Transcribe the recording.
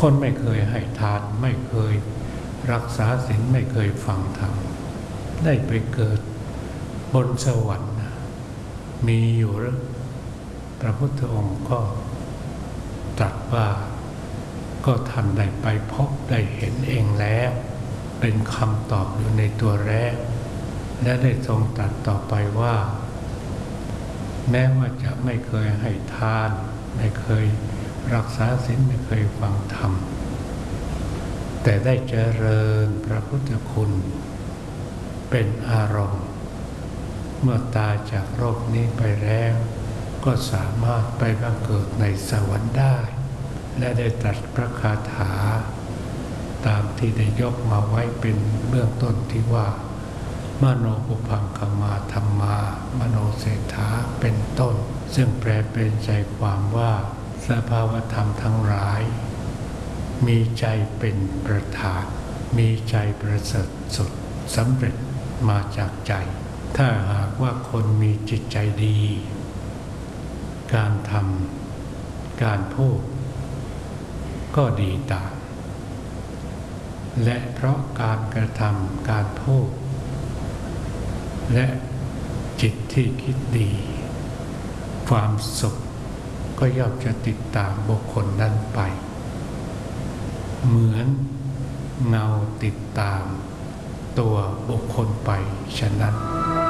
คนไม่เคยให้ทานไม่เคยรักษาศีลไม่เคยฟังธรรมได้ไปเกิดบนสวรรค์มีอยู่หรือพระพุทธองค์ก็ตรัสว่าก็ท่านได้ไปพบได้เห็นเองแล้วเป็นคำตอบอยู่ในตัวแรกและได้ทรงตรัสต่อไปว่าแม้ว่าจะไม่เคยให้ทานไม่เคยรักษาศีลไม่เคยฟังธรรมแต่ได้เจริญพระพุทธคุณเป็นอารมณ์เมื่อตายจากโลกนี้ไปแล้วก็สามารถไปบังเกิดในสวรรค์ได้และได้ตรัสพระคาถาตามที่ได้ยกมาไว้เป็นเบื้องต้นที่ว่ามโนปุพังคมาธัมมามโนเศรษฐาเป็นต้นซึ่งแปลเป็นใจความว่าสภาวธรรมทั้งหลายมีใจเป็นประธานมีใจประเสริฐสุดสำเร็จมาจากใจถ้าหากว่าคนมีจิตใจดีการทำการพูดก็ดีตามและเพราะการกระทำการพูดและจิตที่คิดดีความสุขก็ย่อมจะติดตามบุคคลนั้นไปเหมือนเงาติดตามตัวบุคคลไปฉะนั้น